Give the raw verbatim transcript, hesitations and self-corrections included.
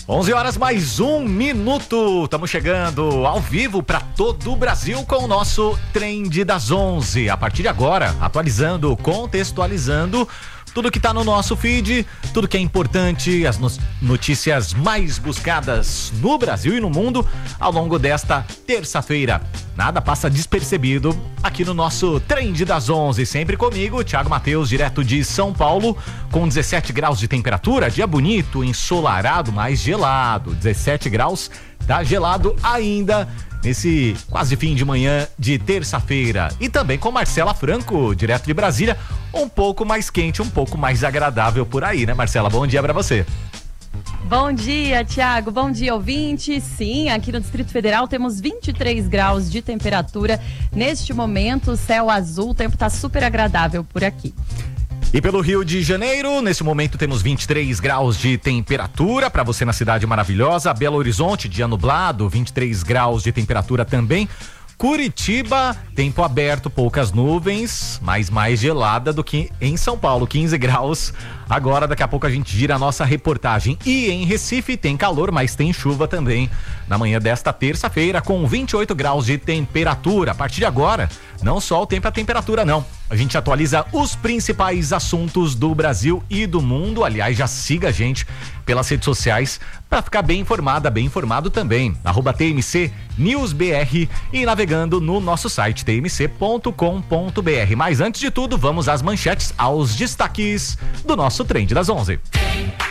onze horas mais um minuto. Estamos chegando ao vivo para todo o Brasil com o nosso Trend das onze. A partir de agora, atualizando, contextualizando tudo que está no nosso feed, tudo que é importante, as notícias mais buscadas no Brasil e no mundo ao longo desta terça-feira. Nada passa despercebido aqui no nosso Trend das onze. Sempre comigo, Thiago Matheus, direto de São Paulo, com dezessete graus de temperatura. Dia bonito, ensolarado, mas gelado. dezessete graus, tá gelado ainda nesse quase fim de manhã de terça-feira. E também com Marcela Franco, direto de Brasília, um pouco mais quente, um pouco mais agradável por aí, né, Marcela? Bom dia pra você. Bom dia, Thiago. Bom dia, ouvinte. Sim, aqui no Distrito Federal temos vinte e três graus de temperatura. Neste momento, céu azul, o tempo tá super agradável por aqui. E pelo Rio de Janeiro, nesse momento temos vinte e três graus de temperatura para você na cidade maravilhosa. Belo Horizonte, dia nublado, vinte e três graus de temperatura também. Curitiba, tempo aberto, poucas nuvens, mas mais gelada do que em São Paulo, quinze graus. Agora, daqui a pouco a gente gira a nossa reportagem. E em Recife tem calor, mas tem chuva também na manhã desta terça-feira, com vinte e oito graus de temperatura. A partir de agora, não só o tempo e a temperatura, não. A gente atualiza os principais assuntos do Brasil e do mundo. Aliás, já siga a gente pelas redes sociais para ficar bem informada, bem informado também. Arroba T M C News B R e navegando no nosso site t m c ponto com ponto b r. Mas antes de tudo, vamos às manchetes, aos destaques do nosso Trend das onze.